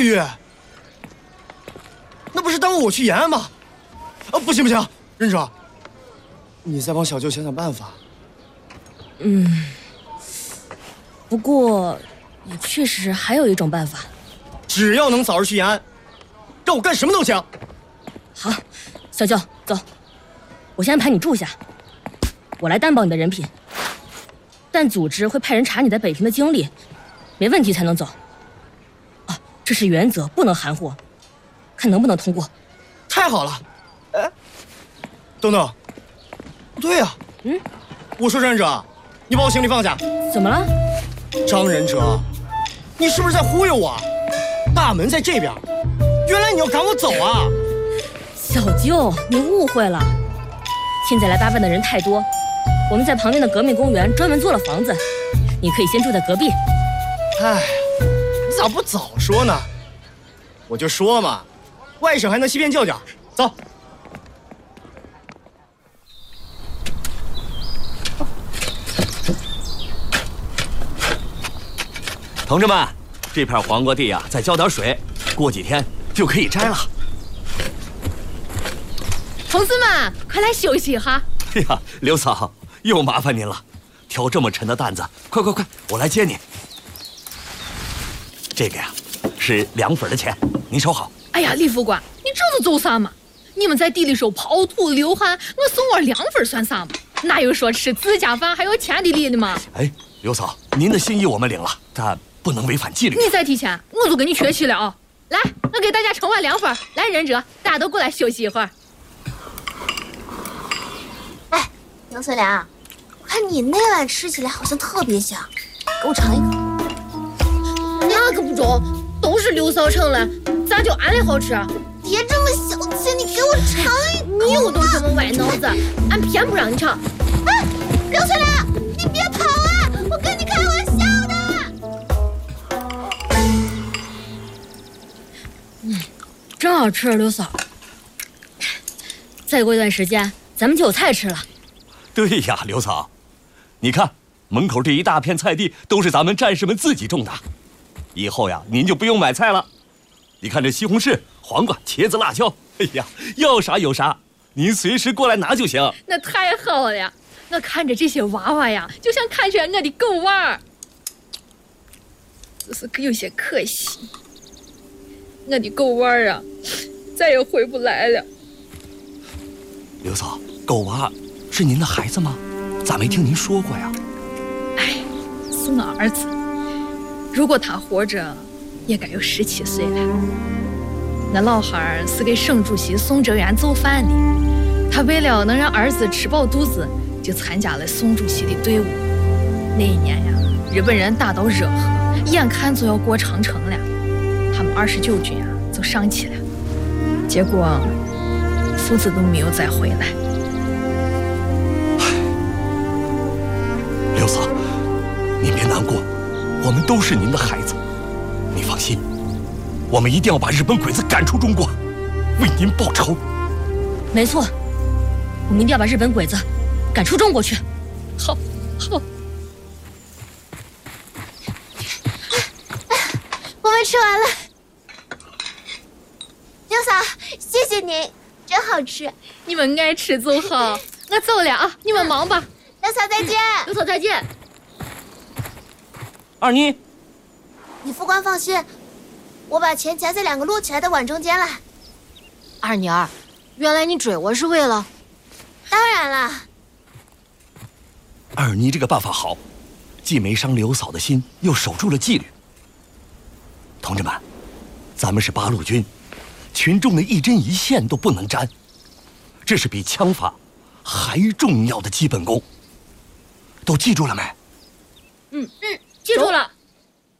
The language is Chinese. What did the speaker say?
月，那不是耽误我去延安吗？啊，不行不行，忍者，你再帮小舅想想办法。 不过也确实还有一种办法。 只要能早日去延安，让我干什么都行。 好，小舅，走，我先安排你住下，我来担保你的人品，但组织会派人查你在北平的经历，没问题才能走。啊，这是原则，不能含糊，看能不能通过。 太好了，哎，等等，不对呀，我说忍者，你把我行李放下。 怎么了？ 张忍者，你是不是在忽悠我？大门在这边，原来你要赶我走啊！ 小舅，你误会了。现在来八万的人太多，我们在旁边的革命公园专门租了房子，你可以先住在隔壁。 哎，你咋不早说呢？我就说嘛，外省还能西边叫叫。走。 同志们，这片黄瓜地呀，再浇点水，过几天就可以摘了。 同志们，快来休息一下。 哎呀，刘嫂，又麻烦您了，挑这么沉的担子，快，我来接您。这个呀，是凉粉的钱，您收好。 哎呀，李副官，你这是做啥嘛？你们在地里手刨土流汗，我送碗凉粉算啥嘛？哪有说吃自家饭还有钱的理的嘛？ 哎，刘嫂，您的心意我们领了，但不能违反纪律。 你再提钱，我就跟你缺席了啊！来，我给大家盛碗凉粉。来，忍者，大家都过来休息一会儿。 哎，杨翠莲，我看你那碗吃起来好像特别香，给我尝一口。 那可不中，都是刘嫂盛的，咋就俺的好吃？ 别这么小气，你给我尝一口。 你有都这么歪脑子，俺偏不让你尝。 哎，刘翠莲，你别跑啊！我跟你开玩笑的。 真好吃，刘嫂。再过一段时间，咱们就有菜吃了。 对呀，刘嫂，你看门口这一大片菜地都是咱们战士们自己种的，以后呀，您就不用买菜了。你看这西红柿、黄瓜、茄子、辣椒，哎呀，要啥有啥，您随时过来拿就行。 那太好了，我看着这些娃娃呀，就像看见我的狗娃儿，只是有些可惜，我的狗娃儿啊，再也回不来了。 刘嫂，狗娃是您的孩子吗？咋没听您说过呀？ 哎，是我儿子，如果他活着，也该有17岁了。我老汉儿是给省主席宋哲元做饭的，他为了能让儿子吃饱肚子，就参加了宋主席的队伍。那一年呀，日本人打到热河，眼看就要过长城了，他们29军啊就上去了，结果父子都没有再回来。 刘嫂，您别难过，我们都是您的孩子，你放心，我们一定要把日本鬼子赶出中国，为您报仇。 没错，我们一定要把日本鬼子赶出中国去。 好，好。 我们吃完了，刘嫂，谢谢您，真好吃。 你们爱吃就好，我走了啊，你们忙吧。 刘嫂再见。 刘嫂再见。 二妮， 你副官放心，我把钱夹在2个摞起来的碗中间了。 二妮儿，原来你追我是为了…… 当然了。 二妮这个办法好，既没伤刘嫂的心，又守住了纪律。同志们，咱们是八路军，群众的一针一线都不能沾，这是比枪法还重要的基本功。都记住了没？ 记住了。